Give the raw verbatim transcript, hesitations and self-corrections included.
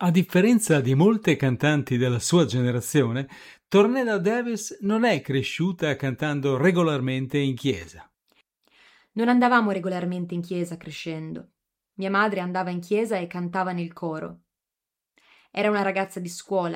A differenza di molte cantanti della sua generazione, Tornella Davis non è cresciuta cantando regolarmente in chiesa. Non andavamo regolarmente in chiesa crescendo. Mia madre andava in chiesa e cantava nel coro. Era una ragazza di scuola